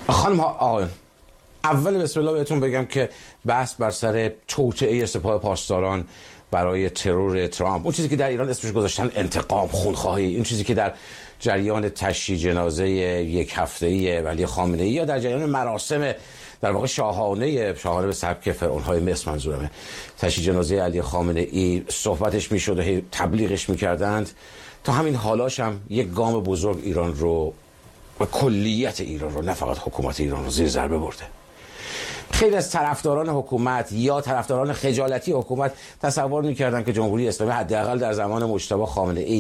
خانم آقایان، اول بسم الله بهتون بگم که بحث بر سر توطئه سپاه پاسداران برای ترور ترامپ، اون چیزی که در ایران اسمش گذاشتن انتقام، خونخواهی، این چیزی که در جریان تشییع جنازه یک هفته‌ای ولی خامنه‌ای یا در جریان مراسم در واقع شاهانه به سبک فرعون‌های مصر منظورمه، تشییع جنازه علی خامنه‌ای صحبتش می‌شد و تبلیغش می‌کردند، تا همین حالاش هم یک گام بزرگ ایران رو و کلیت ایران رو، نه فقط حکومت ایران رو، زیر ضربه برده. خیلی از طرفداران حکومت یا طرفداران خجالتی حکومت تصور می‌کردن که جمهوری اسلامی حداقل در زمان مجتبی خامنه‌ای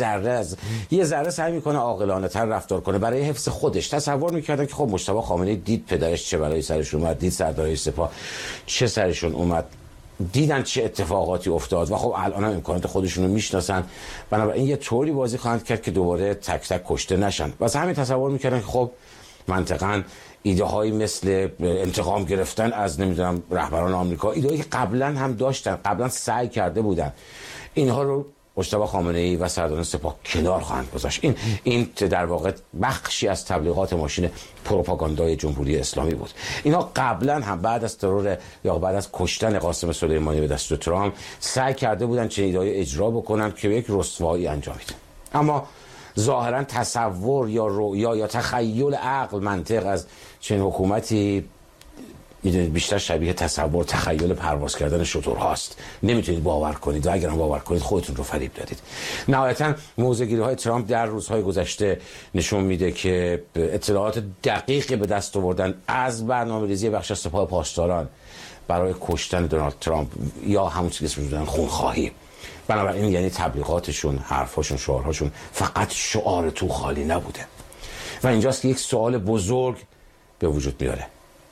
یه ذره سعی می‌کنه عاقلانه‌تر رفتار کنه برای حفظ خودش. تصور می‌کردن که خب مجتبی خامنه‌ای دید پدرش چه بلایی سرش اومد، دید سردارای سپاه چه سرشون اومد، دیدن چه اتفاقاتی افتاد و خب الان هم امکانات خودشونو میشناسن، بنابراین یه طوری بازی خواهند کرد که دوباره تک تک کشته نشن. واسه همین تصور می‌کردن که خب منطقاً ایده هایی مثل انتقام گرفتن از نمیدونم رهبران آمریکا، ایده هایی که قبلا هم داشتن، قبلا سعی کرده بودن، اینها رو مجتبی خامنه‌ای و سرداران سپاه کنار خواهند گذاشت. این در واقع بخشی از تبلیغات ماشین پروپاگاندای جمهوری اسلامی بود. اینا قبلا هم بعد از ترور یا بعد از کشتن قاسم سلیمانی به دست ترامپ سعی کرده بودن چه ایده‌ای اجرا بکنن که به یک رسوایی انجامید. اما ظاهرا تصور یا رؤیا یا تخیل عقل منطق از چنین حکومتی میدونید بیشتر شبیه تصور تخیل پرواز کردن شترهاست. نمیتونید باور کنید و اگر هم باور کنید خودتون رو فریب دادید. نهایتا موضع‌گیری‌های ترامپ در روزهای گذشته نشون میده که اطلاعات دقیقی به دست آوردن از برنامه‌ریزی بخش از سپاه پاسداران برای کشتن دونالد ترامپ یا همون چیزی که اسمش خونخواهی. بنابراین یعنی تبلیغاتشون، حرفاشون، شعارهاشون فقط شعار تو خالی نبوده. و اینجاست که یک سوال بزرگ به وجود میاره.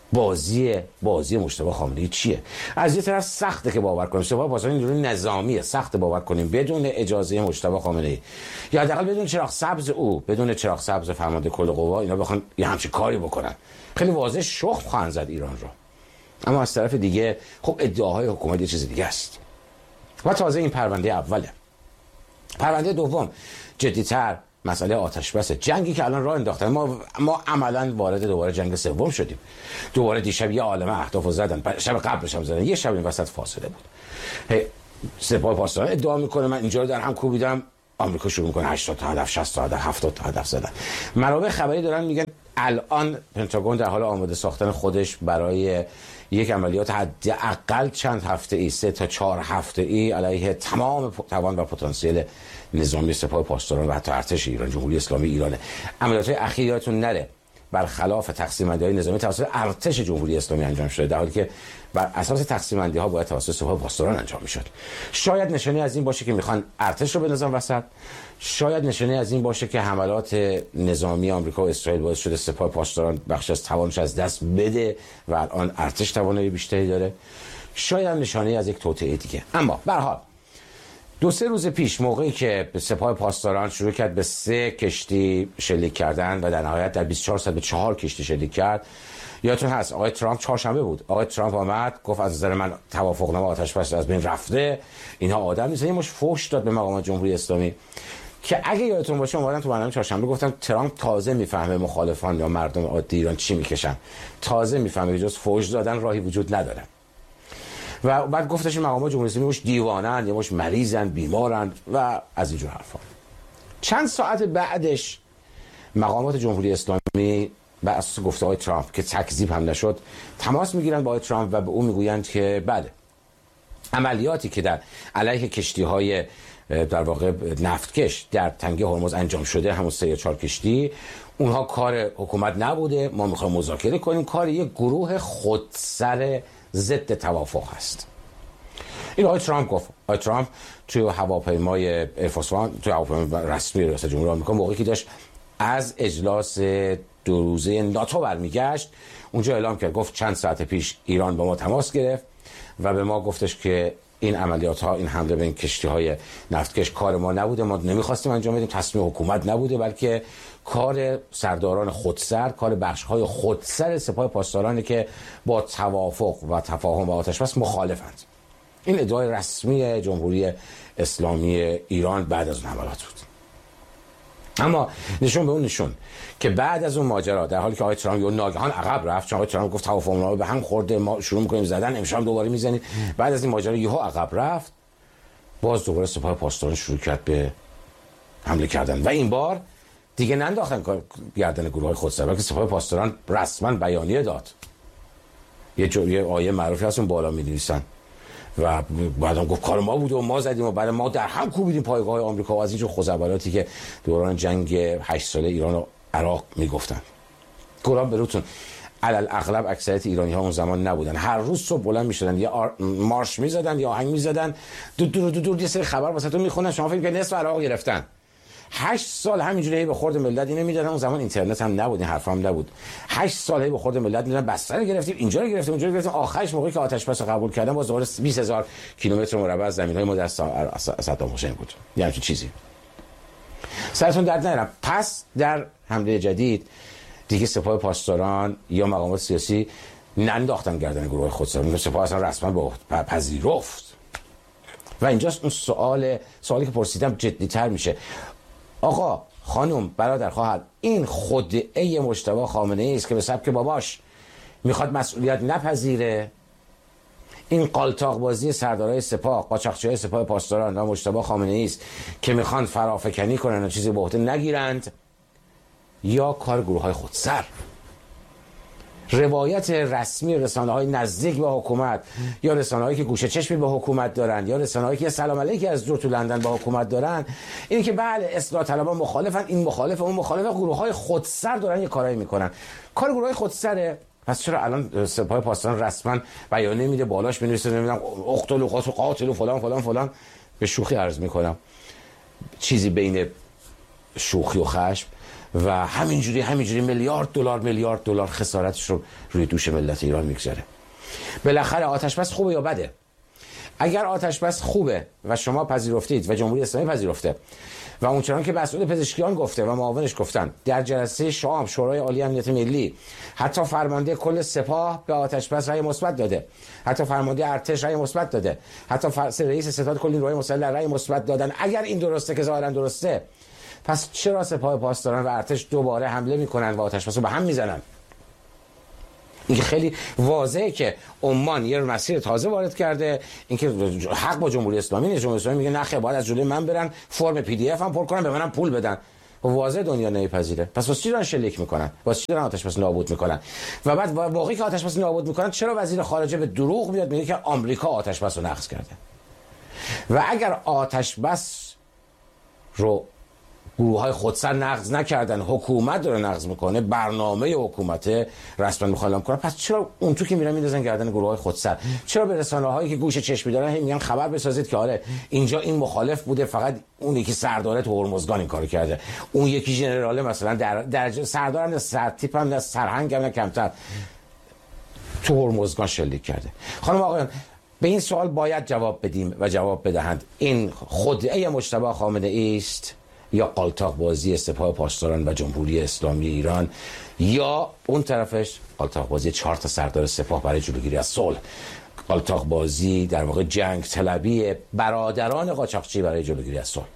بازی مجتبی خامنه‌ای چیه؟ از یه طرف سخته که باور کنیم سپاه پاسداران نیروی نظامیه، سخته باور کنیم بدون اجازه مجتبی خامنه‌ای یا حداقل بدون چراغ سبز او، بدون چراغ سبز فرمانده کل قوا اینا بخوان یه همچین کاری بکنن، خیلی واضح شخم خواهند زد ایران رو. اما از طرف دیگه خب ادعاهای حکومت یه چیز دیگه است. و تازه این پرونده اوله. پرونده دوم جدی‌تر، مسئله آتش بس، جنگی که الان راه انداختن. ما عملاً وارد دوباره جنگ سوم شدیم. دوباره دیشب یه عالمه اهدافو زدن، شب قبلش هم زدن، یه شب این وسط فاصله بود. سپاه پاسداران ادعا میکنه من اینجا رو در هم کوبیدم، آمریکا شروع میکنه 80 تا هدف، 60 تا هدف، 70 تا هدف زدن. منابع خبری دارن میگن الان پنتاگون در حال آماده ساختن خودش برای یک عملیات حداقل چند هفته‌ای، 3 تا 4 هفته‌ای علیه تمام توان و پتانسیل نظامی سپاه پاسداران و حتی ارتش ایران، جمهوری اسلامی ایرانه. عملیات‌های اخیر یادتون نره برخلاف تقسیم بندی‌های نظامی توسط ارتش جمهوری اسلامی انجام شده، در حالی که بر اساس تقسیم بندی‌ها باید توسط سپاه پاسداران انجام می‌شد. شاید نشانه از این باشه که میخوان ارتش رو بندازن وسط، شاید نشانه از این باشه که حملات نظامی آمریکا و اسرائیل باعث شده سپاه پاسداران بخش از توانش از دست بده و الان ارتش توانایی بیشتری داره، شاید هم نشانه از یک توطئه دیگه. اما به هر حال 2-3 روز پیش موقعی که سپاه پاسداران شروع کرد به 3 کشتی شلیک کردن و در نهایت در 24 ساعت به 4 کشتی شلیک کرد، یادتون هست آقای ترامپ چهارشنبه بود، آقای ترامپ آمد گفت از نظر من توافقنامه آتش بس از بین رفته، اینها آدم نیستن. یه مش فحش داد به مقامات جمهوری اسلامی که اگه یادتون باشه اومدن تو برنامه چهارشنبه گفتم ترامپ تازه میفهمه مخالفان یا مردم عادی ایران چی میکشن، تازه میفهمه جز فحش دادن راهی وجود نداره. و بعد گفتش مقامات جمهوری اسلامی مش دیوانن یا مش مریضن، بیمارن و از اینجور حرفا. چند ساعت بعدش مقامات جمهوری اسلامی بر اساس گفته‌های ترامپ که تکذیب هم نشد تماس میگیرن با آقای ترامپ و به او میگویند که بله عملیاتی که در علیه کشتی‌های در واقع نفتکش در تنگه هرمز انجام شده، همون 3 یا 4 کشتی، اونها کار حکومت نبوده، ما میخوایم مذاکره کنیم، کار یک گروه خودسر ضد توافق هست. این آقای ترامپ گفت. آقای ترامپ توی هواپیمای ایرفورس وان، توی هواپیمای رسمی ریاست جمهوری آمریکا، موقعی که داشت از اجلاس 2 روزه ناتو برمیگشت، اونجا اعلام کرد، گفت چند ساعت پیش ایران با ما تماس گرفت و به ما گفتش که این عملیات ها، این حمله به این کشتی های نفتکش کار ما نبوده، ما نمیخواستیم انجام بدیم، تصمیم حکومت نبوده، بلکه کار سرداران خودسر، کار بخش های خودسر سپاه پاسدارانی که با توافق و تفاهم و آتش بس مخالفند. این ادعای رسمی جمهوری اسلامی ایران بعد از اون حملات بود. اما نشون به اون نشون که بعد از اون ماجرا، در حالی که آقای ترامپ ناگهان عقب رفت، چون آقای ترامپ گفت توافقنامه به هم خورده، ما شروع می‌کنیم زدن، امشب دوباره میزنیم، بعد از این ماجرا یهو عقب رفت، باز دوباره سپاه پاسداران شروع کرد به حمله کردن و این بار دیگه ننداختن گردن گروه‌های خودسر، بلکه سپاه پاسداران رسما بیانیه داد. یه آیه معروفی هست اون بالا می‌نویسن و بعدم گفت کار ما بود و ما زدیم و بعد ما در هم کوبیدیم پایگاه آمریکا و از اینجور خزعبلاتی که دوران جنگ 8 ساله ایران و عراق میگفتن. قرآن بروتون علل اغلب اکثریت ایرانی ها اون زمان نبودن، هر روز صبح بلند میشدن یا مارش میزدن یا آهنگ میزدن، دور یه سری خبر واسهتون میخونن، شما فکر کنید نصف عراق گرفتن. 8 سال همینجوری به خورد ملت اینو میدادن. اون زمان اینترنت هم نبود، این حرفا هم نبود. 8 سال به خورد ملت میدادن، بستر گرفتیم، اینجا رو گرفتیم، اونجا رو گرفتیم. آخرش موقعی که آتش بس قبول کردن باز دوباره 20000 کیلومتر مربع از زمین‌های ما دست صدام حسین بود. یعنی چیزی سرتون درد نرم. پس در حمله جدید دیگه سپاه پاسداران یا مقامات سیاسی ننداختن گردن گروه خودسر، میگه سپاه اصلا رسما به پذیرفت. و اینجاست اون سوالی که پرسیدم جدی‌تر میشه. آقا، خانم، برادر، خواهر، این خدعه مجتبی خامنه‌ای است که به سبک باباش میخواد مسئولیت نپذیره. این قالتاق بازی سردارای سپاه، قاچاقچی‌های سپاه پاسداران و مجتبی خامنه‌ای است که میخوان فرافکنی کنن و چیزی به عهده نگیرند، یا کار گروه‌های خودسر. روایت رسمی رسانه‌های نزدیک به حکومت یا رسانه‌هایی که گوشه چشمی به حکومت دارن یا رسانه‌هایی که سلام علیکی از دور تو لندن با حکومت دارن، اینه که بله اصلاح طلبان مخالفن، این مخالف، اون مخالف، گروه‌های خودسر دارن یه کارایی میکنن. کار گروه‌های خودسره. پس چرا الان سپاه پاسداران رسما بیانیه میده، بالاش می‌نویسه نمیدونم اقتلوا قاتلوا فلان فلان فلان؟ به شوخی عرض میکنم، چیزی بین شوخی و خشم و همینجوری میلیارد دلار خسارتش رو روی دوش ملت ایران میگذاره. بالاخره آتش بس خوبه یا بده؟ اگر آتش بس خوبه و شما پذیرفتید و جمهوری اسلامی پذیرفته و اونچنان که مسئول پزشکیان گفته و معاونش گفتن، در جلسه شام شورای عالی امنیت ملی حتی فرمانده کل سپاه به آتش بس رأی مثبت داده، حتی فرمانده ارتش رأی مثبت داده، حتی رئیس ستاد کل نیروهای مسلح رأی مثبت دادن. اگر این درسته که ظاهرا درسته، پس چرا سپاه پاسداران و ارتش دوباره حمله میکنن و آتش بس رو به هم میزنن؟ این خیلی واضحه که عمان یه مسیر تازه وارد کرده، اینکه حق با جمهوری اسلامی نیست. جمهوری اسلامی میگه نه خیر، باید از جلوی من برن، فرم پی دی اف هم پر کنن، به منم پول بدن. واضح دنیا نمیپذیره. پس واسه چی دارن شلیک میکنن؟ واسه چی دارن آتش بس نابود میکنن؟ و بعد واقعی که آتش بس نابود میکنن، چرا وزیر خارجه به دروغ میاد میگه که آمریکا آتش بس رو نقض کرده؟ و اگر آتش بس رو گروه‌های خودسر نقض نکردن، حکومت داره نقض میکنه، برنامه حکومت رسما میخواد کنه، پس چرا اون تو که میرن میندازن گردن گروه‌های خودسر؟ چرا به رسانه‌هایی که گوشه چشمی دارن میگن خبر بسازید که آره اینجا این مخالف بوده، فقط اون یکی سردار تو هرمزگان این کارو کرده، اون یکی ژنرال مثلا در سردار سرتیپ هم سرهنگ هم کمتر تو هرمزگان شلیک کرده. خانم آقایان، به این سوال باید جواب بدیم و جواب بدهند. این خدعه مجتبی خامنه‌ای است یا قالتاق بازی سپاه پاسداران و جمهوری اسلامی ایران، یا اون طرفش قالتاق بازی 4 تا سردار سپاه برای جلوگیری از صلح، قالتاق بازی در واقع جنگ طلبی برادران قاچاقچی برای جلوگیری از صلح.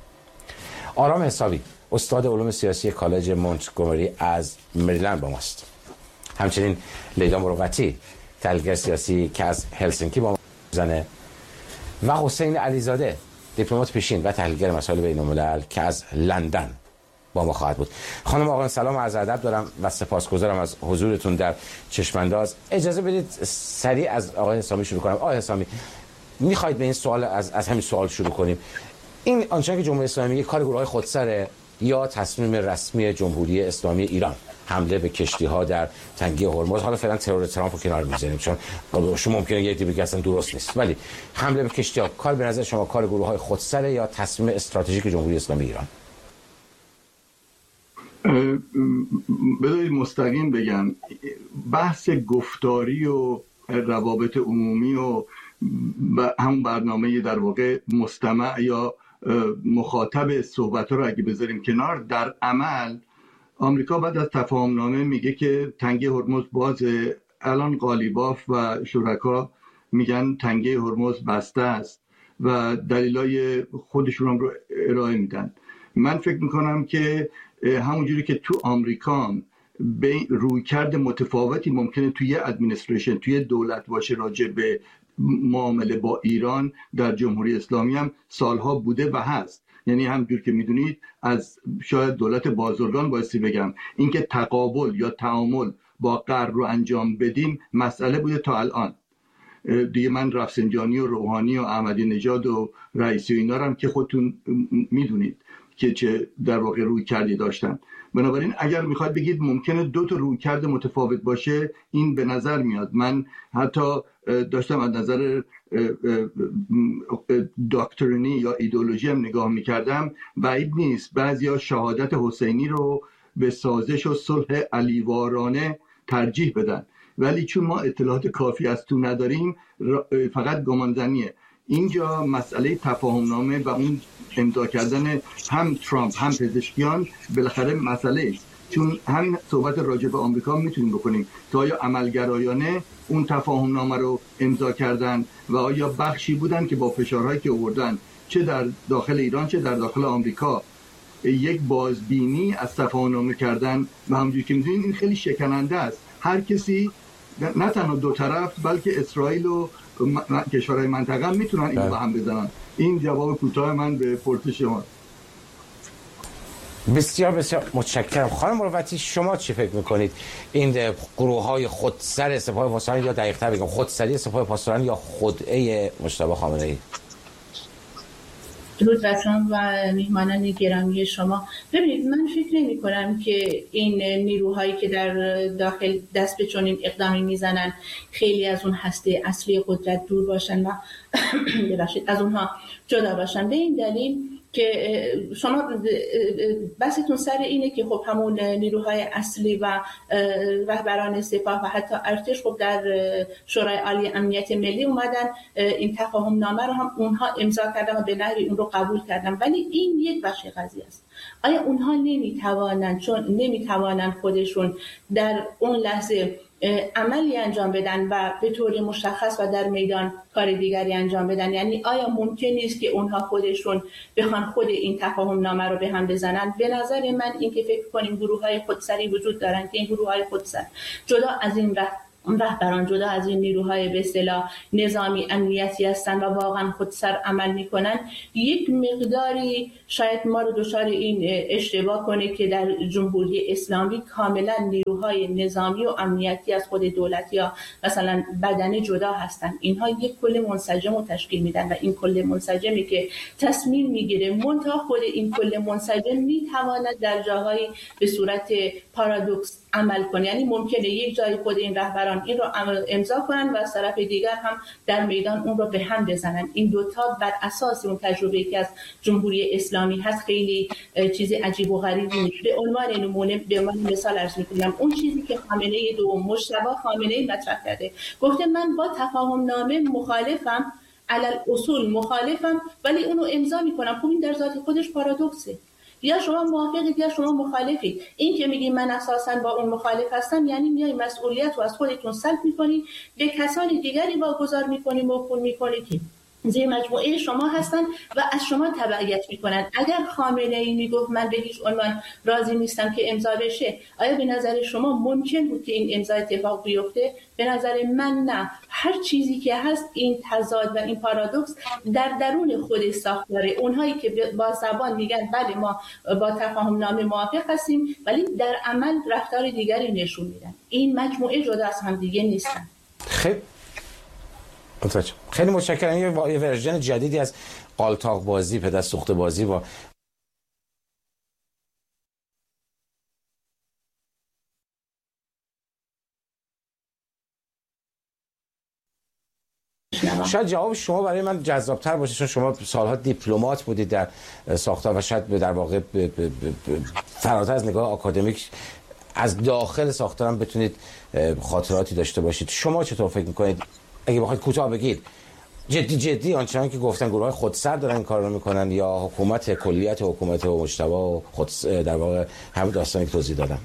آرام حسابی، استاد علوم سیاسی کالج مونتگومری از مریلند با ماست. همچنین لیلا مروتی، تحلیلگر سیاسی که از هلسینکی با ما زنه، و حسین علیزاده، دیپلمات پیشین و تحلیلگر مسائل بین‌الملل که از لندن با ما خواهد بود. خانم آقایان، سلام و عرض ادب دارم و سپاسگزارم از حضورتون در چشمانداز. اجازه بدید سریع از آقای حسامی شروع کنم. آقای حسامی، میخواید به این سوال از همین سوال شروع کنیم؟ این آنچه که جمهوری اسلامی میگه کار گروه‌های خودسره یا تصمیم رسمی جمهوری اسلامی ایران حمله به کشتی‌ها در تنگه هرمز؟ حالا فعلا ترور ترامپ رو کنار می‌ذاریم چون شما ممکنه یه دیگه اصلا درست نیست، ولی حمله به کشتی‌ها کار به نظر شما کار گروه‌های خودسره یا تصمیم استراتژیک جمهوری اسلامی ایران؟ بذارید مستقیم بگم، بحث گفتاری و روابط عمومی و همون برنامه در واقع مستمع یا مخاطب صحبت‌ها رو اگه بذاریم کنار، در عمل آمریکا بعد از تفاهمنامه میگه که تنگه هرمز بازه. الان قالیباف و شرکا میگن تنگه هرمز بسته است و دلایل خودشون رو ارائه میدن. من فکر میکنم که همونجوری که تو آمریکا به رویکرد متفاوتی ممکنه توی ادمنستریشن، توی دولت باشه راجع به معامله با ایران، در جمهوری اسلامی هم سالها بوده و هست. یعنی همجور که میدونید از شاید دولت بازرگان بایستی بگم اینکه تقابل یا تعامل با غرب رو انجام بدیم مسئله بوده تا الان. دیگه من رفسنجانی و روحانی و احمدی نژاد و رئیسی و اینا رو هم که خودتون میدونید که چه در واقع روی کردی داشتن. بنابراین اگر میخواد بگید ممکنه دو تا روی کرد متفاوت باشه، این به نظر میاد. من حتی داشتم از نظر داکترینی یا ایدئولوژی هم نگاه میکردم، بعید نیست بعضیا شهادت حسینی رو به سازش و صلح علیوارانه ترجیح بدن، ولی چون ما اطلاعات کافی از تو نداریم فقط گمانزنیه. اینجا مسئله تفاهمنامه و اون امضا کردن هم ترامپ هم پزشکیان بالاخره مسئله است، چون همین صحبت راجع به آمریکا میتونیم بکنیم که آیا عملگرایانه اون تفاهمنامه رو امضا کردن و آیا بخشی بودن که با فشارهایی که آوردن چه در داخل ایران چه در داخل آمریکا یک بازبینی از تفاهمنامه کردن. و همونجوری که میدونید این خیلی شکننده است. هر کسی نه تنها دو طرف بلکه اسرائیل و کشورهای منطقه هم میتونن اینو با هم بزنن. این جواب کوتاه من به پرسش شما. بسیار بسیار متشکرم. خانم مروتی شما چی فکر میکنید این گروه های خودسر سپاه پاسداران، یا دقیق‌تر بگم خودسری سپاه پاسداران یا خودعه مجتبی خامنه‌ای؟ درود بر شما و میهمانان گرامی شما. ببینید من فکر نمی کنم که این نیروهایی که در داخل دست به چنین اقدامی میزنن خیلی از اون هسته اصلی قدرت دور باشن و از اونها جدا باشن، به این دلیل که شما بحثتون سر اینه که خب همون نیروهای اصلی و رهبران سپاه و حتی ارتش خب در شورای عالی امنیت ملی اومدن این تفاهم نامه رو هم اونها امضا کردن و به نحوی اون رو قبول کردن، ولی این یک بخش قضیه است. آیا اونها نمیتوانند خودشون در اون لحظه عملی انجام بدن و به طور مشخص و در میدان کار دیگری انجام بدن؟ یعنی آیا ممکن نیست که اونها خودشون بخوان خود این تفاهم نامه رو به هم بزنن؟ به نظر من این که فکر کنیم گروه‌های خودسری وجود دارن که این گروه‌های خودسر جدا از این رهبران، جدا از این نیروهای به اصطلاح نظامی امنیتی هستن و واقعا خودسر عمل میکنن، یک مقداری شاید ما رو دچار این اشتباه کنه که در جمهوری اسلامی کاملا نیروهای نظامی و امنیتی از خود دولت یا مثلا بدنه جدا هستن. اینها یک کل منسجم رو تشکیل میدن و این کل منسجمی که تصمیم میگیره منتها خود این کل منسجم میتواند در جاهایی به صورت پارادوکس عمل کنه. یعنی ممکنه یک جای خود این رهبران این رو امضا کنن و از طرف دیگر هم در میدان اون رو به هم بزنن. این دوتا بر اساس اون تجربه‌ای که از جمهوری اسلامی هست خیلی چیز عجیب و غریبی نیست. به عنوان نمونه، به عنوان مثال عرض می‌کنم اون چیزی که خامنه ای مجتبی خامنه‌ای مطرح کرده، گفته من با تفاهم نامه مخالفم، علل اصول مخالفم، ولی اونو امضا میکنم. خب این در ذات خودش پارادوکسه. یا شما موافقید یا شما مخالفید. این که میگی من اساساً با اون مخالف هستم یعنی میای مسئولیت رو از خودتون سلب میکنی، به کسانی دیگری واگذار میکنی، موکول میکنی که زیر مجموعه شما هستن و از شما تبعیت میکنن. اگر خامنه‌ای میگفت من به هیچ عنوان راضی نیستم که امضا بشه، آیا به نظر شما ممکن بود که این امضا اتفاق بیفته؟ به نظر من نه. هر چیزی که هست این تضاد و این پارادوکس در درون خود ساختاره. اونهایی که با زبان میگن بله ما با تفاهم نامه موافق هستیم ولی در عمل رفتار دیگری نشون میدن. این مجموعه جدا از هم دیگه نیستن. خیلی متشکرم. یه ورژن جدیدی از قالتاق بازی، پدر سوخته بازی با شاید جواب شما برای من جذابتر باشه، چون شما سالها دیپلمات بودید در ساختار و شاید در واقع فراتر از نگاه آکادمیک از داخل ساختارم بتونید خاطراتی داشته باشید. شما چطور فکر میکنید اگه بخواید کوتاه بگید، جدی آنچنان که گفتن گروه های خودسر دارن این کار رو میکنن یا حکومت کلیت حکومت و مجتبی و در واقع همه داستانی که توضیح دادم؟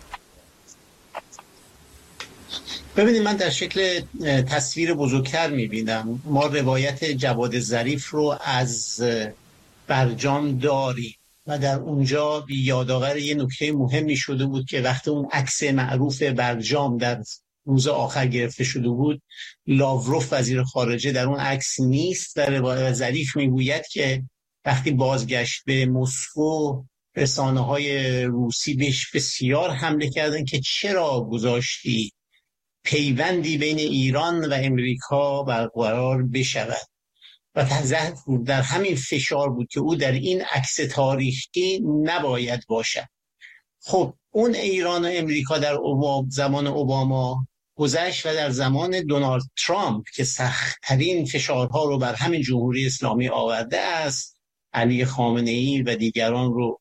ببینید من در شکل تصویر بزرگتر میبینم. ما روایت جواد ظریف رو از برجام داریم و در اونجا یادآور یه نکته مهمی شده بود که وقتی اون عکس معروف برجام در روز آخر گرفته شده بود، لاوروف وزیر خارجه در اون عکس نیست و ظریف میگوید که وقتی بازگشت به مسکو رسانه‌های روسی بهش بسیار حمله کردن که چرا گذاشتی پیوندی بین ایران و امریکا برقرار بشود و در همین فشار بود که او در این عکس تاریخی نباید باشد. خب اون ایران و امریکا در زمان اوباما گذشت و در زمان دونالد ترامپ که سخت‌ترین فشارها رو بر همین جمهوری اسلامی آورده است، علی خامنه‌ای و دیگران رو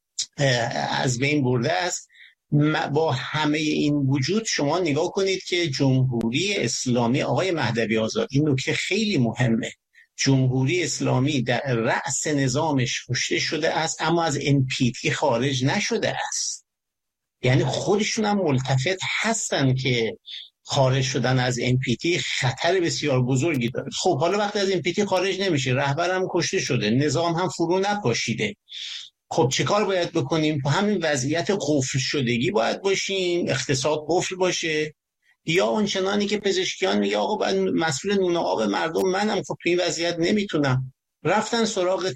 از بین برده است. با همه این وجود شما نگاه کنید که جمهوری اسلامی، آقای مهدوی آزاد، این نکته خیلی مهمه، جمهوری اسلامی در رأس نظامش کشته شده است اما از NPT خارج نشده است. یعنی خودشون هم ملتفت هستن که خارج شدن از NPT خطر بسیار بزرگی داره. خب حالا وقتی از NPT خارج نمیشه، رهبرم کشته شده، نظام هم فرو نپاشیده، خب چه کار باید بکنیم؟ تو همین وضعیت قفل شدگی باید باشیم، اقتصاد قفل باشه، یا اونچنانی که پزشکیان میگه آقا باید مسئول نون آب مردم منم، خب تو این وضعیت نمیتونم. رفتن سراغ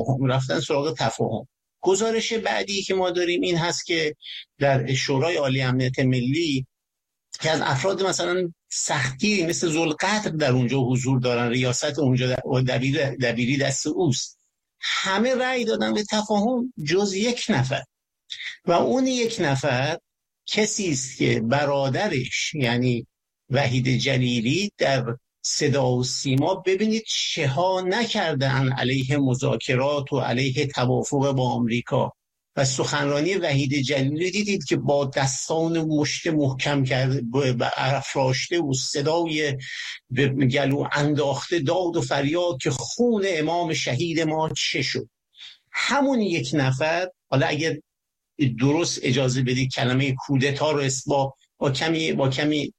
تفاهم. گزارش بعدی که ما داریم این هست که در شورای عالی امنیت ملی که از افراد مثلا سختگیری مثل ذوالقدر در اونجا حضور دارن، ریاست اونجا دبیری دست اوست، همه رأی دادن به تفاهم جز یک نفر و اون یک نفر کسی است که برادرش یعنی وحید جلیلی در صدا و سیما ببینید چه ها نکردن علیه مذاکرات و علیه توافق با آمریکا و سخنرانی وحید جلیلی دیدید که با دستان مشت محکم کرده افراشته و صدای به گلو انداخته داد و فریاد که خون امام شهید ما چه شد. همون یک نفر، حالا اگر درست اجازه بدید کلمه کودتا رو با کمی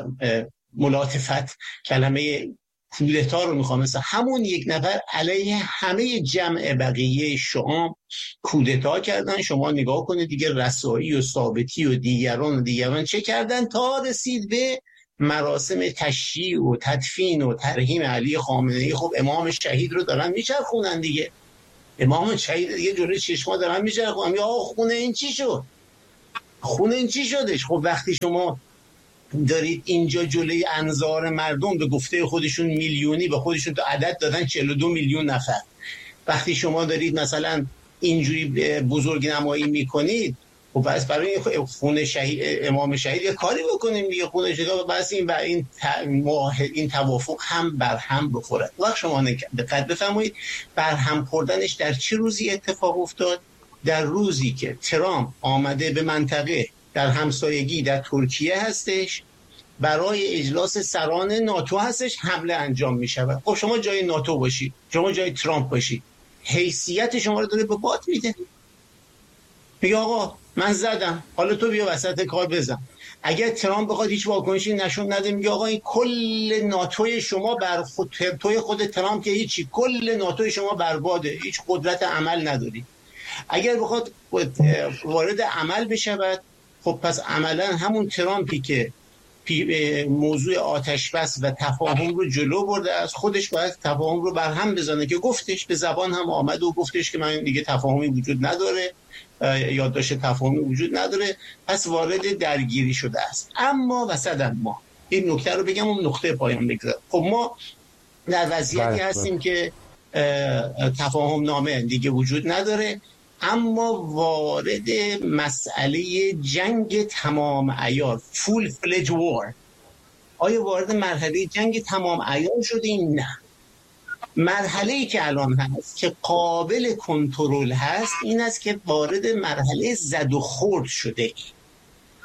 ملاطفت کلمه کودتا رو میخوام، مثلا همون یک نفر علیه همه جمع بقیه شام کودتا کردن. شما نگاه کنید دیگه رسایی و ثابتی و دیگران چه کردن تا رسید به مراسم تشییع و تدفین و ترحیم علی خامنه‌ای. خب امام شهید رو دارن میچرخونن دیگه، امام شهید یه جوری چشما دارن میچرخونن، یا خونه این چی شد، خونه این چی شدش. خب وقتی شما دارید اینجا جلوی انظار مردم به گفته خودشون میلیونی به خودشون تو عدد دادن 42 میلیون نفر، وقتی شما دارید مثلا اینجوری بزرگ نمایی میکنید، خب بس برای خون شهید امام شهید یه کاری بکنیم دیگه، خون شهید بس این توافق هم بر هم بخورد. وقت شما دقت بفرمایید بر هم خوردنش در چه روزی اتفاق افتاد؟ در روزی که ترامپ آمده به منطقه در همسایگی در ترکیه هستش، برای اجلاس سران ناتو هستش، حمله انجام می شود. خب شما جای ناتو باشید، شما جای ترامپ باشید، حیثیت شما رو داره به باد میده، میگه آقا من زدم حالا تو بیا وسط کار بزن. اگر ترامپ بخواد هیچ واکنشی نشون نده، میگه آقا این کل ناتوی شما بر خود ترامپ که هیچی، کل ناتوی شما برباده، هیچ قدرت عمل نداری. اگر بخواد وارد عمل بشود، خب پس عملا همون ترامپی که موضوع آتش بس و تفاهم رو جلو برده از خودش باید تفاهم رو برهم بزنه، که گفتش به زبان هم آمد و گفتش که من دیگه تفاهمی وجود نداره، یادداشت تفاهمی وجود نداره، پس وارد درگیری شده است. اما وسط ما این نکته رو بگم و نقطه پایان بگذارم. خب ما در وضعیتی هستیم که تفاهم نامه دیگه وجود نداره، اما وارد مسئله جنگ تمام عیار فول فلج وار. آیا وارد مرحله جنگ تمام عیار شدیم؟ نه. مرحله‌ای که الان هست که قابل کنترل هست این است که وارد مرحله زد و خورد شده.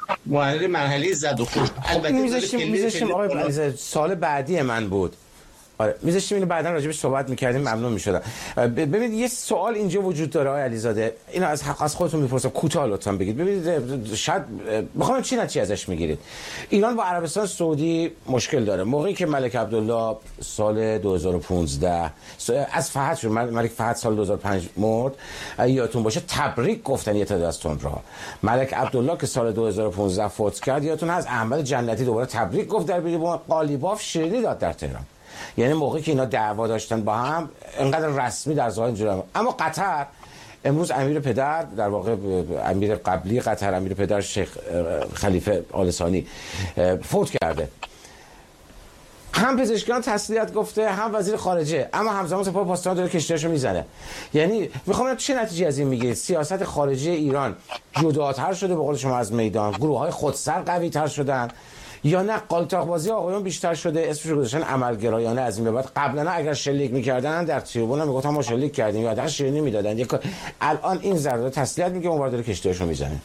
البته میذاشتیم آقای علیزاده، سال بعدی من بود آره میذاشتیم اینو بعداً راجع بهش صحبت می‌کردیم، ممنون می‌شدم. ببینید یه سوال اینجا وجود داره آقای علیزاده، اینو از خودتون می‌پرسم، کوتاه لطفاً بگید. ببینید شاید می‌خوام چی ازش می‌گیرید. ایران با عربستان سعودی مشکل داره. موقعی که ملک عبدالله سال 2015 از فهد شد، ملک فهد سال 2005 مرد، یادتون باشه تبریک گفتن یه تعداد از تندروها. ملک عبدالله که سال 2015 فوت کرد، یادتون هست احمد جنتی دوباره تبریک گفت در بیرون قالیباف شیرینی داد در تهران. یعنی موقعی که اینا دعوا داشتن با هم انقدر رسمی در ظاهر اینجوری. اما قطر امروز امیر پدر، در واقع امیر قبلی قطر، امیر پدر شیخ خلیفه آل ثانی فوت کرده. هم پزشکان تسلیت گفته، هم وزیر خارجه، اما همزمان سپاه پاسداران داره کشتیاشو میزنه. یعنی میخوام چه نتیجه از این میگیرید؟ سیاست خارجی ایران جداتر شده به قول شما از میدان، گروه‌های خودسر قوی‌تر شدن، یا نه قالتاق‌بازی آقایون بیشتر شده، اسمش رو گذاشتن عملگرایانه از این به بعد؟ قبلا اگر شلیک می‌کردن در تریبون هم میگفتن ما شلیک کردیم یا حداقل شیرینی میدادن. الان این ضرر تسلیت میگه اون داره کشتیاشو میزنه.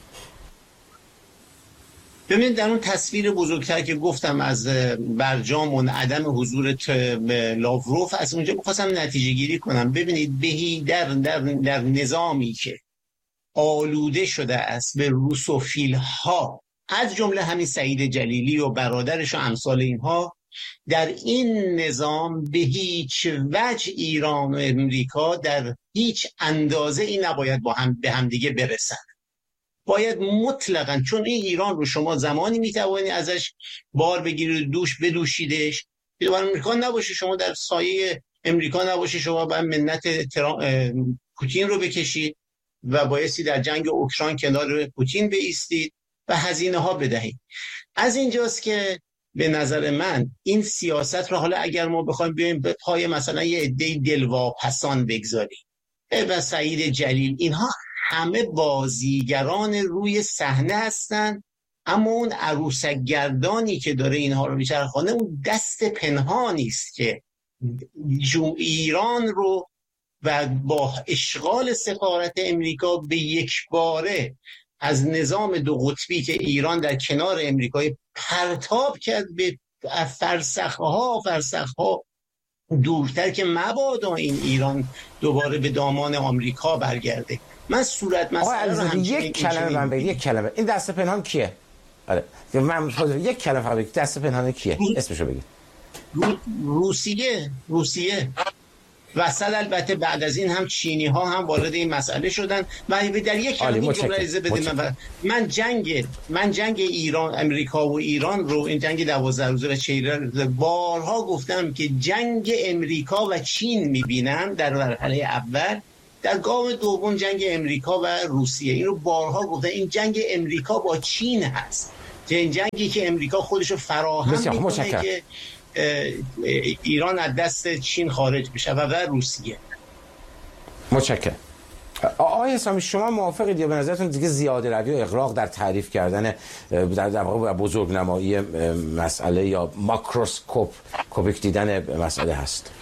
ببینید در اون تصویر بزرگتر که گفتم از برجام و عدم حضور لاوروف، از اونجا می‌خواستم نتیجه گیری کنم. ببینید بهی در نظامی که آلوده شده است به روسوفیل‌ها، از جمله همین سعید جلیلی و برادرش و امثال اینها، در این نظام به هیچ وجه ایران و امریکا در هیچ اندازه این نباید به هم دیگه برسن. باید مطلقاً، چون این ایران رو شما زمانی میتوانی ازش بار بگیرید دوش بدوشیدش، دوباره امریکا نباشه، شما در سایه امریکا نباشه، شما باید منت پوتین رو بکشید و بایستی در جنگ اوکراین کنار پوتین بایستید و هزینه ها بدهید. از اینجاست که به نظر من این سیاست رو حالا اگر ما بخوایم بیایم به پای مثلا یه عده دلواپسان بگذاریم و سعید جلیل، اینها همه بازیگران روی صحنه هستن، اما اون عروسک گردانی که داره اینها رو میچرخانه اون دست پنهانی است که ایران رو و با اشغال سفارت امریکا به یک باره از نظام دو قطبی که ایران در کنار امریکای پرتاب کرد به فرسخها دورتر، که مبادا این ایران دوباره به دامان آمریکا برگرده. من صورت مسئله رو یک کلمه این دست پنهان کیه؟ آره من یک کلمه فقط بگید، دست پنهان کیه؟ اسمشو بگید. روسیه وسط. البته بعد از این هم چینی ها هم وارد این مسئله شدن و در یک کلمه جمله اجازه بدید من جنگ ایران امریکا و ایران رو، این جنگ 12 روزه و 40 روزه، بارها گفتم که جنگ امریکا و چین میبینم در مرحله اول، در گام دوم جنگ امریکا و روسیه. این رو بارها گفتم، این جنگ امریکا با چین هست، این جنگی که امریکا خودشو فراهم میکنه که ایران از دست چین خارج بشه و روسیه. متشکرم. آقای اسلامی شما موافقید یا به نظرتون دیگه زیاده روی و اغراق در تعریف کردن در واقع بزرگنمایی مسئله یا ماکروسکوپیک دیدن مسئله هست؟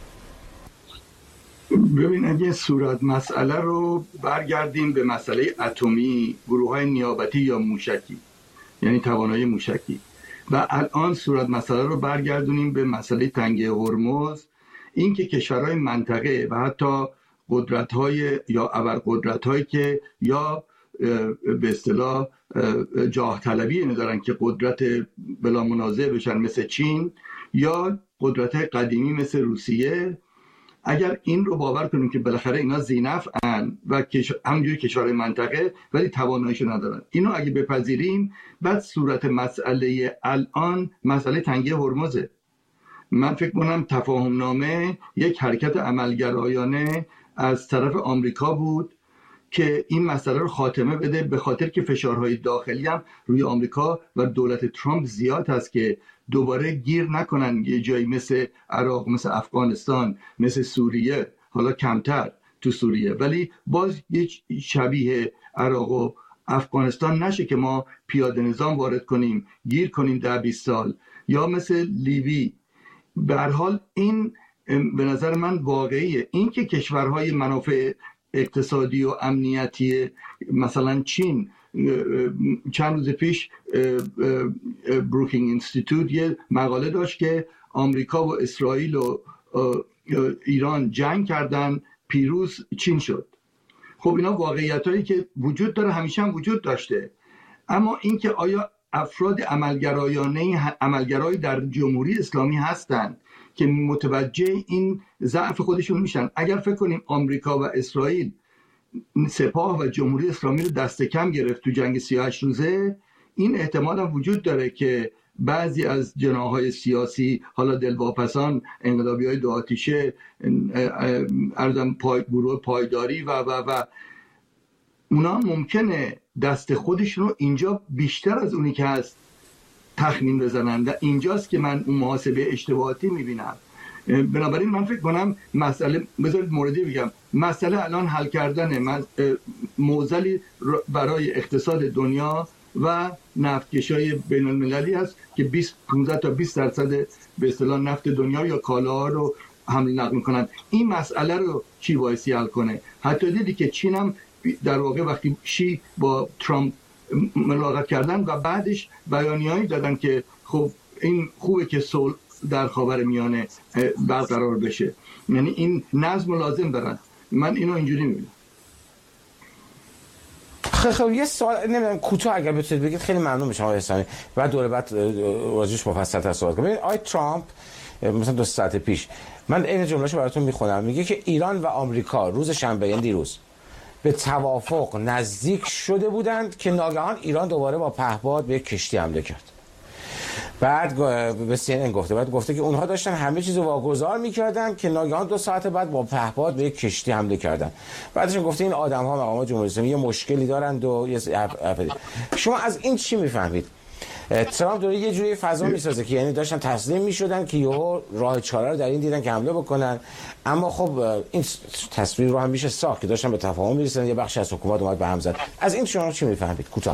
ببین اگه صورت مسئله رو برگردیم به مسئله اتمی، گروه‌های نیابتی یا موشکی، یعنی توانایی موشکی، و الان صورت مسئله رو برگردونیم به مسئله تنگه هرمز، این که کشورهای منطقه و حتی قدرت‌های یا ابرقدرت‌هایی که یا به اصطلاح جاه طلبی ندارن که قدرت بلا منازع بشن مثل چین یا قدرت‌های قدیمی مثل روسیه، اگر این رو باور کنیم که بالاخره اینا ذی‌نفعن و همونجوری کشورهای منطقه ولی تواناییشو ندارن، اینو اگه بپذیریم، بعد صورت مسئله الان مسئله تنگه هرمزه. من فکر کنم تفاهم نامه یک حرکت عملگرایانه از طرف آمریکا بود که این مسئله رو خاتمه بده، به خاطر که فشارهای داخلی هم روی آمریکا و دولت ترامپ زیاد هست که دوباره گیر نکنن یه جایی مثل عراق، مثل افغانستان، مثل سوریه، حالا کمتر تو سوریه، ولی باز یه شبیه عراق و افغانستان نشه که ما پیاده نظام وارد کنیم، گیر کنیم 10-20 سال، یا مثل لیبی. به هر حال این به نظر من واقعیه. این که کشورهای منافع اقتصادی و امنیتی مثلا چین چند روز پیش بروکینگ اینستیتوت یه مقاله داشت که آمریکا و اسرائیل و ایران جنگ کردن، پیروز چین شد. خب اینا واقعیتایی که وجود داره، همیشه هم وجود داشته. اما اینکه آیا افراد عملگرایی در جمهوری اسلامی هستند که متوجه این ضعف خودشون میشن؟ اگر فکر کنیم آمریکا و اسرائیل سپاه و جمهوری اسلامی رو دست کم گرفت تو جنگ 38 روزه، این احتمال هم وجود داره که بعضی از جناح‌های سیاسی، حالا دلواپسان، انقلابی‌های دو آتیشه، گروه پایداری و اونا ممکنه دست خودشون رو اینجا بیشتر از اونی که هست تخمین بزنن و اینجاست که من اون محاسبه اشتباهاتی میبینم. بنابراین من فکر کنم مسئله، بذارید موردی بگم، مسئله الان حل کردن معضلی برای اقتصاد دنیا و نفتکشای بین المللی هست که 15 تا 20% به اصطلاح نفت دنیا یا کالاها رو حمل نقل میکنن. این مسئله رو چی بایستی حل کنه؟ حتی دیدی که چین هم در واقع وقتی شی با ترامپ ملاقات کردن و بعدش بیانیه‌ای دادن که خب این خوبه که صلح در خاورمیانه برقرار بشه، یعنی این نظم لازم دارن. من اینو اینجوری میبینم. خب یه سوال نمیدونم کوتاه اگر بتونید بگید خیلی ممنون میشم آقای حسامی، بعد دوره بعد راجعش مفصل‌تر صحبت کنیم. ببین آقای ترامپ مثلا 2 ساعت پیش من این جملهشو براتون میخونم، میگه که ایران و آمریکا روز شنبه، یعنی دیروز، به توافق نزدیک شده بودند که ناگهان ایران دوباره با پهپاد به یک کشتی حمله کرد. بعد به CNN گفته، بعد گفته که اونها داشتن همه چیزو واگذار میکردن که ناگهان 2 ساعت بعد با پهپاد به یک کشتی حمله کردن. بعدش گفته این آدم‌ها مقامات جمهوری اسلامی یه مشکلی دارند و شما از این چی میفهمید؟ ترامپ داره یه جوری فضا میسازه که یعنی داشتن تسلیم میشدن که یهو راه چاره رو در این دیدن که حمله بکنن، اما خب این تصویر رو هم میشه ساخت که داشتن به تفاهم میرسن، یه بخشی از حکومت اومد به هم زد. از این شما چی میفهمید کوتاه؟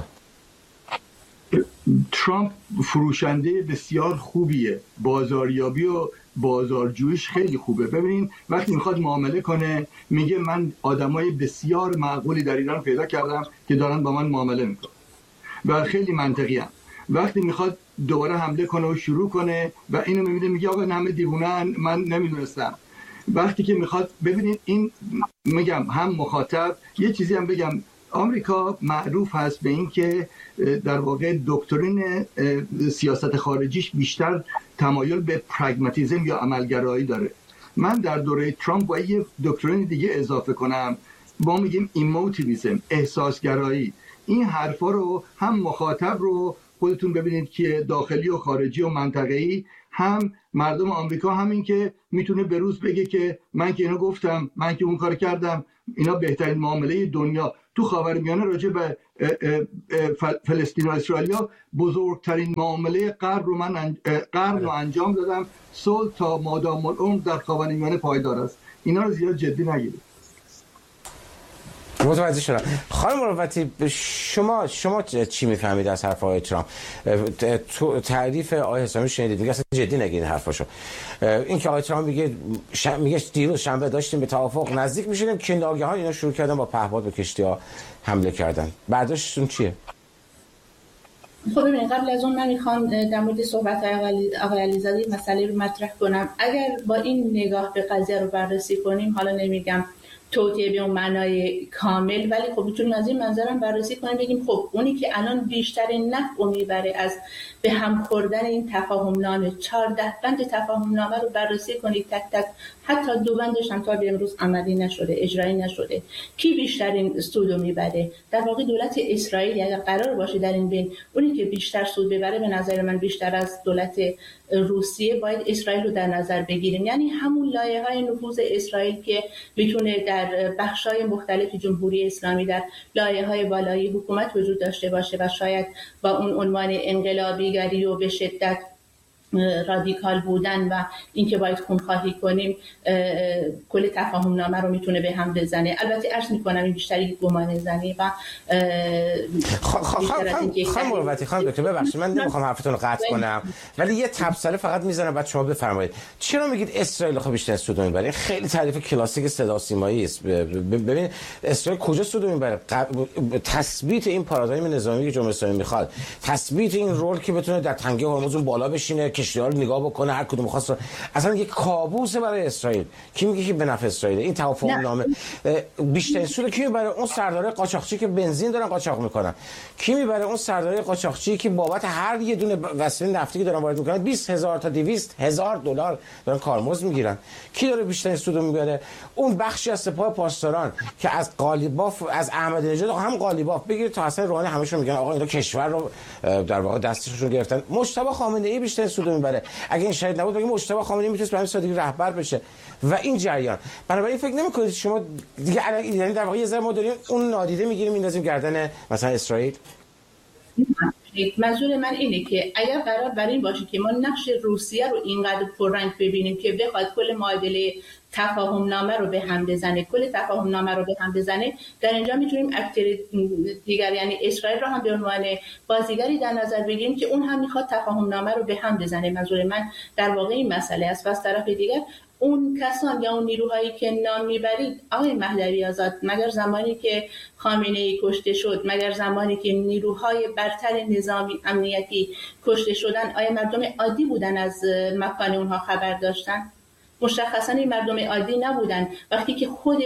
ترامپ فروشنده بسیار خوبیه، بازاریابی و بازارجویش خیلی خوبه. ببینین وقتی میخواد معامله کنه میگه من آدمای بسیار معقولی در ایران پیدا کردم که دارن با من معامله میکنن و خیلی منطقی هم. وقتی میخواد دوباره حمله کنه و شروع کنه و اینو میبینه میگه آقا همه دیوونن، من نمیدونستم. وقتی که میخواد، ببینید این میگم هم مخاطب، یه چیزی هم بگم، آمریکا معروف هست به این که در واقع دکترین سیاست خارجیش بیشتر تمایل به پرگماتیسم یا عملگرایی داره. من در دوره ترامپ باید یه دکترین دیگه اضافه کنم، ما میگیم ایموتیویسم، احساسگرایی. این حرفا رو هم مخاطب رو خودتون ببینید که داخلی و خارجی و منطقه‌ای، هم مردم آمریکا همین که میتونه به روز بگه که من که اینو گفتم، من که اون کار کردم، اینا بهترین معامله دنیا تو خاورمیانه راجع به فلسطین و اسرائیل بزرگترین معامله قرن رو انجام دادم، صلح تا مادام العمر در خاورمیانه پایدار است. اینا رو زیاد جدی نگیرید. متوجه شدم. خانم مروتی، شما چی میفهمید از حرف آقای ترامپ؟ تعریف آقای حسامی شنیدید، میگه اصلا جدی نگیرید حرفاشو. این که آقای ترامپ میگه دیروز شنبه داشتیم به توافق نزدیک میشدیم که ناگهان اینا شروع کردن با پهپاد به کشتی‌ها حمله کردن. بعدشون چیه؟ خب ببینید، قبل از اون من میخوام در مورد صحبت آقای علیزاده مسئله رو مطرح کنم. اگر با این نگاه به قضیه رو بررسی کنیم، حالا نمیگم توطئه به اون معنای کامل، ولی خب میتونیم از این منظرم بررسی کنیم، بگیم خب اونی که الان بیشترین نفع میبره از به هم خوردن این تفاهمنامه، 14 بند تفاهمنامه رو بررسی کنید تک تک، حتی 2 بندش هم تا به امروز عملی نشده، اجرایی نشده، کی بیشترین سودو میبره؟ در واقع دولت اسرائیل. اگر قرار باشه در این بین اونی که بیشتر سود ببره، به نظر من بیشتر از دولت روسیه، باید اسرائیل رو در نظر بگیریم. یعنی همون لایه‌های نفوذ اسرائیل که میتونه در بخش‌های مختلف جمهوری اسلامی در لایه‌های بالایی حکومت وجود داشته باشه و شاید با اون عنوان انقلابیگری و به شدت رادیکال بودن و اینکه باید خونخواهی کنیم کل تفاهم نامه رو میتونه به هم بزنه. البته عرض میکنم این بیشتری گمان زنی و خانم مروتی، خانم دکتر ببخشید من نمیخوام حرفتون رو قطع کنم ولی یه تبصره فقط میزنم بعد شما بفرمایید. چرا میگید اسرائیل خب بیشتر سود میبره؟ خیلی تعریف کلاسیک صدا سیمایی است. ببین اسرائیل کجا سود میبره؟ تثبیت این پارادایم نظامی که جمهوری اسلامی میخواد، تثبیت این رول که بتونه در تنگه هرمز بالا بشینه، کشتی‌ها رو نگاه بکنه، هر کدوم خواست. اصلا یک کابوسه برای اسرائیل. کی میگه که به نفع اسرائیل؟ این توافق نامه بیشترین سود کی میبره؟ اون سردارای قاچاقچی که بنزین دارن قاچاق میکنن. کی میبره؟ اون سردارای قاچاقچی که بابت هر یه دونه وسیله نفتی که دارن وارد میکنن 20000 تا 200000 دلار دارن کارمزد میگیرن. کی داره بیشترین سود میبره؟ اون بخشی از سپاه پاسداران که از قالیباف، از احمدی نژاد، هم قالیباف بگیرید تا حسن روحانی، همشون میگن آقا اینا کشور رو در واقع دستشون گرفتن. مجتبی خامنه ای بیشتر سود میبره. اگه این شاید نبود بگیم مجتبی خامنه ای میتونه به همین سادگی رهبر بشه و این جریان. بنابراین فکر نمی‌کنید شما دیگه یعنی در واقع یه ذره ما داریم اون نادیده میگیریم میندازیم گردن مثلا اسرائیل؟ منظور من اینه که اگر قرار بر این باشه که ما نقش روسیه رو اینقدر پررنگ ببینیم که بخواد کل معادله تفاهم نامه رو به هم بزنه، کل تفاهم نامه رو به هم بزنه، در اینجا میتونیم اکتر دیگر یعنی اسرائیل رو هم به عنوان بازیگری در نظر بگیریم که اون هم میخواد تفاهم نامه رو به هم بزنه. منظور من در واقع این مسئله است. و از طرف دیگر اون کسان یا اون نیروهایی که نام میبرید آقای مهدوی آزاد، مگر زمانی که خامنه ای کشته شد، مگر زمانی که نیروهای برتر نظامی امنیتی کشته شدن، آیا مردم عادی بودن از مکان اونها خبر داشتن؟ مشخصا این مردم عادی نبودن. وقتی که خود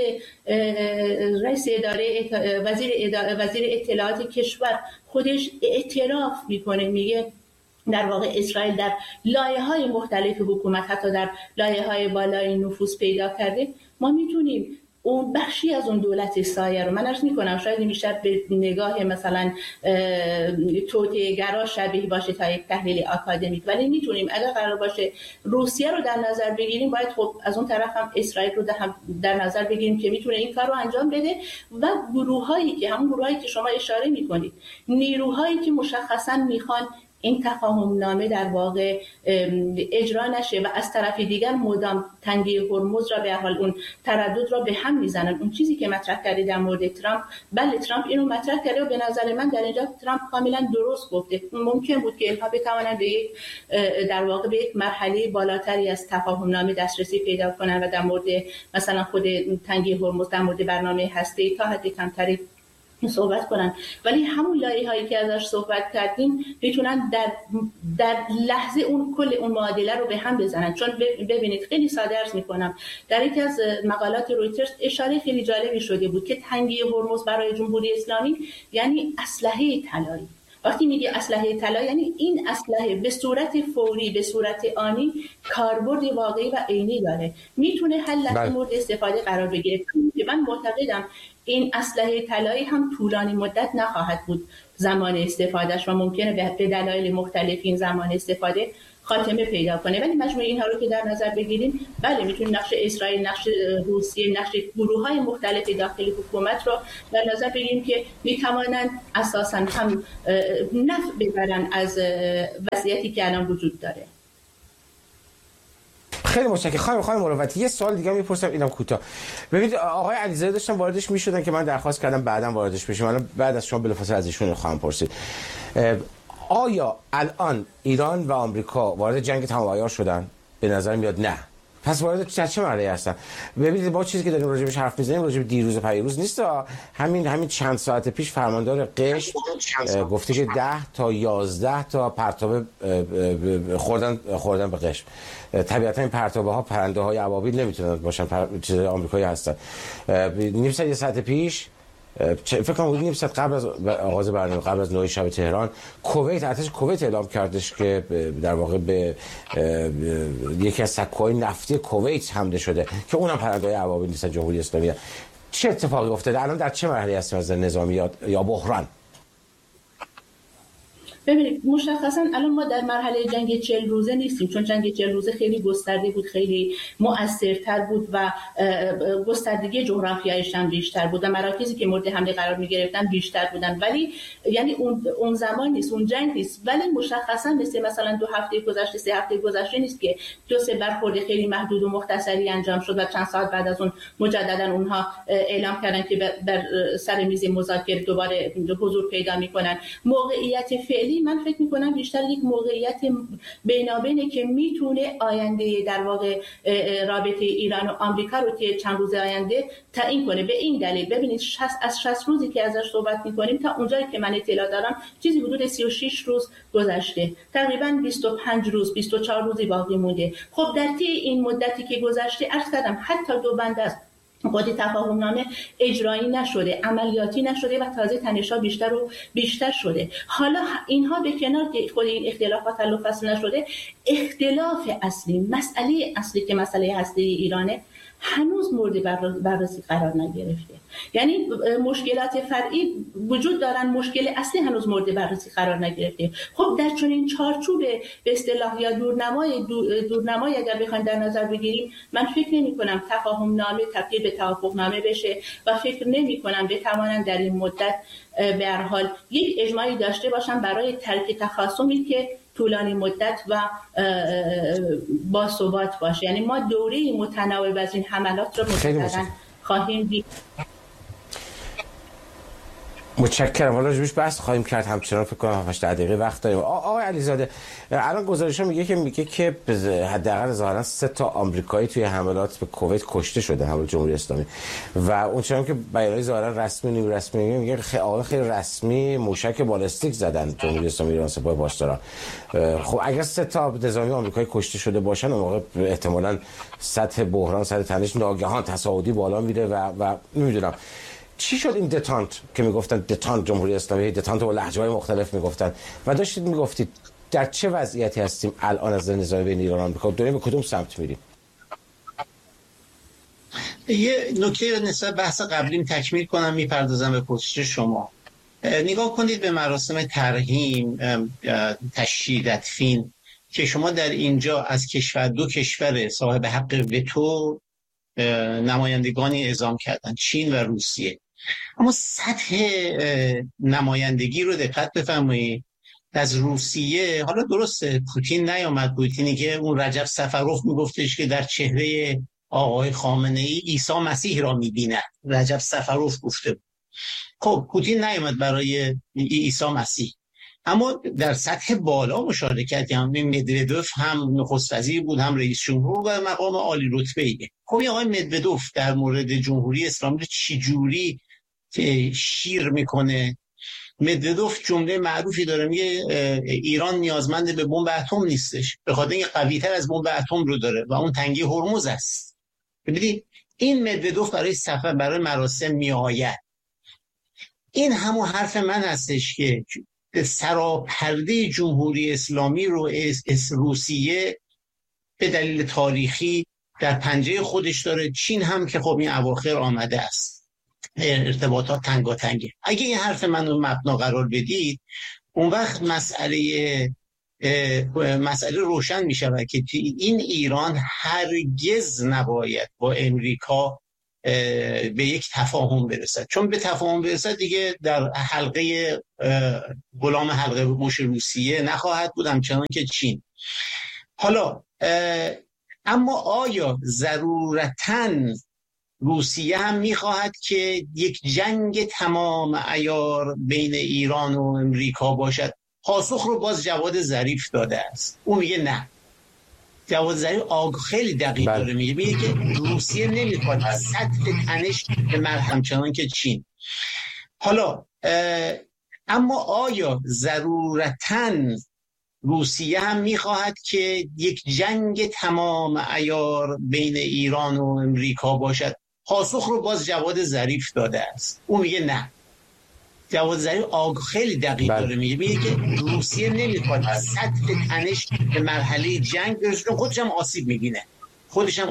رئیس اداره وزیر اطلاعات کشور خودش اعتراف میکنه، میگه در واقع اسرائیل در لایه‌های مختلف حکومت، حتی در لایه‌های بالای نفوذ پیدا کرده، ما میتونیم اون بخشی از اون دولت سایه رو، من عرض میکنم شاید میشه به نگاه مثلا توطئه‌گرا شبیه باشه تا یک تحلیل آکادمیک، ولی میتونیم اگر قرار باشه روسیه رو در نظر بگیریم باید خب از اون طرف هم اسرائیل رو در نظر بگیریم که میتونه این کار رو انجام بده و گروهایی که همون گروهایی که شما اشاره میکنید، نیروهایی که مشخصا میخوان این تفاهم نامه در واقع اجرا نشه و از طرف دیگر مدام تنگی هرمز را به حال اون تردد را به هم میزنن. اون چیزی که مطرح کرده در مورد ترامپ، بله ترامپ اینو مطرح کرده و به نظر من در اینجا ترامپ کاملا درست گفته. ممکن بود که اینها بتوانند به یک در واقع به یک مرحله بالاتری از تفاهم نامه دسترسی پیدا کنن و در مورد مثلا خود تنگی هرمز، در مورد برنامه هسته‌ای تا حد کمتری صحبت کنن، ولی همون لایه‌هایی که ازش صحبت کردیم میتونن در لحظه اون کل اون معادله رو به هم بزنن. چون ببینید خیلی ساده عرض میکنم، در یکی از مقالات رویترز اشاره خیلی جالبی شده بود که تنگی هرمز برای جمهوری اسلامی یعنی اسلحه طلایی. وقتی میگه اسلحه طلا یعنی این اسلحه به صورت فوری، به صورت آنی کاربرد واقعی و عینی داره، میتونه هر لحظه مورد استفاده قرار بگیره. من معتقدم این اسلحه طلایی هم طولانی مدت نخواهد بود زمان استفادهش و ممکنه به دلایل مختلف این زمان استفاده خاتمه پیدا کنه، ولی مجموع اینها رو که در نظر بگیریم بله میتونیم نقش اسرائیل، نقش روسیه، نقش گروه‌های مختلف داخل حکومت رو در نظر بگیریم که میتوانند اساساً هم نفع ببرن از وضعیتی که الان وجود داره. خیلی متشکرم. خانم مروتی یه سوال دیگه میپرسم، اینم کوتاه. ببینید آقای علیزاده داشتن واردش میشدن که من درخواست کردم بعداً واردش بشم، من بعد از شما بلافاصله از ایشون خواهم پرسید. آیا الان ایران و آمریکا وارد جنگ تمام عیار شدن؟ به نظر میاد نه. پس وارد چه مرحله هستن؟ ببینید ما چیزی که داریم راجع بهش حرف میزنیم راجع به دیروز و پیروز نیست. همین چند ساعت پیش فرماندار قشم گفته که 10 تا 11 تا پرتاب خوردن به قشم. طبیعتا این پرتابه ها پرنده های ابابیل نمیتونن باشن، چیز آمریکایی هستن. نیم ساعت یه ساعت پیش فکر کنم نیم ساعت قبل از آغاز برنامه، قبل از 9 شب تهران، کویت ارتش کویت اعلام کردش که در واقع به یکی از سکوهای نفتی کویت حمله شده که اونم پرنده‌های ابابیل نیست جمهوری اسلامی. چه اتفاقی افتاده؟ الان در چه مرحله هستیم از نظامی یا بحران؟ ببینید مشخصا الان ما در مرحله جنگ 40 روزه نیستیم، چون جنگ 40 روزه خیلی گسترده بود، خیلی مؤثرتر بود و گستردگی جغرافیایش هم بیشتر بود و مراکزی که مورد حمله قرار می‌گرفتن بیشتر بودن، ولی یعنی اون زمان نیست، اون جنگ نیست، ولی مشخصا مثلا 2 هفته گذشته 3 هفته گذشته نیست که 2-3 برخورد خیلی محدود و مختصری انجام شد و چند ساعت بعد از اون مجددا اونها اعلام کردن که بر سر میز مذاکره دوباره حضور پیدا می‌کنن. موقعیت فعلی من فکر می‌کنم بیشتر یک موقعیت بینابینه که میتونه آینده در واقع رابطه ایران و آمریکا رو که چند روز آینده تعیین کنه. به این دلیل ببینید از 60 روزی که ازش صحبت می‌کنیم تا اونجایی که من اطلاع دارم چیزی حدود 36 روز گذشته، تقریباً 25 روز 24 روزی باقی مونده. خب در طی این مدتی که گذشته عرض کردم حتی 2 بند از قاعده تفاهم‌نامه اجرایی نشده، عملیاتی نشده و تازه تنش‌ها بیشتر و بیشتر شده. حالا اینها به کنار که خود این اختلافات حل و فصل نشده، اختلاف اصلی، مسئله اصلی که مسئله هسته ایرانه هنوز مورد بررسی قرار نگرفته. یعنی مشکلات فرعی وجود دارن، مشکل اصلی هنوز مورد بررسی قرار نگرفته. خب در چنین چارچوب به اصطلاح یا دورنمای اگر بخوایم در نظر بگیریم، من فکر نمی‌کنم تفاهم نامه تبدیل به توافق نامه بشه و فکر نمی‌کنم بتوانن در این مدت به هر حال یک اجماعی داشته باشن برای ترک تخاصمی که طولانی مدت و با ثبات باشه. یعنی ما دوره متناوب از این حملات رو متقابلا خواهیم دید. متشکرم. حالا روش بحث خواهیم کرد، همچنان فکر کنم 7-8 دقیقه وقت داریم. آقای علیزاده الان گزارش‌ها میگه که حداقل ظاهرا 3 تا آمریکایی توی حملات به کویت کشته شده، حمله جمهوری اسلامی، و اون چنان که بیانیه ظاهرا رسمی نیمه رسمی میگه خیلی رسمی موشک بالستیک زدن جمهوری اسلامی ایران سپاه پاسداران. خب اگر 3 تا نظامی آمریکایی کشته شده باشن، اون موقع احتمالاً سطح بحران، سطح تنش ناگهان تصاعدی بالا میره و نمیدونم چی شد این دتانت که میگفتن دتانت جمهوری اسلامی، دتانت با لهجه‌های مختلف میگفتن و داشتید میگفتید در چه وضعیتی هستیم الان از نظام بین ایران و آمریکا؟ داریم به کدوم سمت میریم؟ یه نکته نسبت بحث قبلیم تکمیل کنم، میپردازم به پرسش شما. نگاه کنید به مراسم ترحیم، تشییع تدفین که شما در اینجا از دو کشور صاحب حق وتو نمایندگانی اعزام کردن، چین و روسیه. اما سطح نمایندگی رو دقت بفرمایید. از روسیه، حالا درسته پوتین نیامد، پوتینی که اون رجب سفروف میگفتش که در چهره آقای خامنه‌ای عیسی مسیح را میبیند، رجب سفروف گفته بود. خب پوتین نیامد برای عیسی مسیح، اما در سطح بالا مشارکت یعنی مدودوف هم نخست وزیر بود، هم رئیس جمهور و مقام عالی رتبه‌ایه. خب این آقای مدودوف در مورد جمهوری اسلامی چی جوری شیر میکنه؟ مدودوف جمله معروفی داره، میگه ایران نیازمند به بمب اتم نیستش، به خاطر اینکه قوی‌تر از بمب اتم رو داره و اون تنگی هرمز است. ببینید این مدودوف برای سفر برای مراسم میآید. این همون حرف من هستش که سراپرده جمهوری اسلامی رو روسیه به دلیل تاریخی در پنجه خودش داره. چین هم که خب این اواخر آمده است، ارتباطات تنگاتنگه. اگه این حرف من رو مبنا قرار بدید، اون وقت مسئله روشن می شود که این ایران هرگز نباید با امریکا به یک تفاهم برسد، چون به تفاهم برسد دیگه در حلقه غلام حلقه مش روسیه نخواهد بود، همچنان که چین. حالا اما آیا ضرورتاً روسیه هم میخواهد که یک جنگ تمام عیار بین ایران و امریکا باشد؟ پاسخ رو باز جواد ظریف داده است، او میگه نه. جواد ظریف خیلی دقیق داره میگه که روسیه نمیخواد سطح تنش به همچنان که چین. حالا اما آیا ضرورتاً روسیه هم میخواهد که یک جنگ تمام عیار بین ایران و امریکا باشد؟ پاسخ رو باز جواد ظریف داده است، او میگه نه. جواد ظریف خیلی دقیق داره میگه که روسیه نمیخواد سطح تنش به مرحله جنگ برسه، خودش هم آسیب میبینه، خودش هم